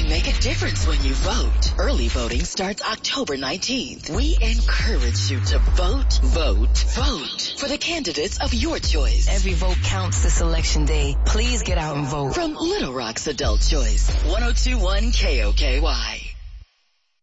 make a difference when you vote. Early voting starts October 19th. We encourage you to vote, vote, vote for the candidates of your choice. Every vote counts this election day. Please get out and vote. From Little Rock's Adult Choice, 102.1 KOKY.